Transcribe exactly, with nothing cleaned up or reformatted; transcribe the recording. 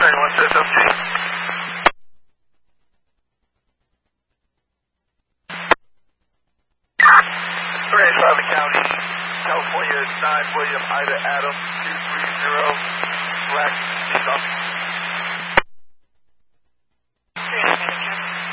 Bearing one six F G. Three eighty-five County, California, nine William Ida Adam, two three zero.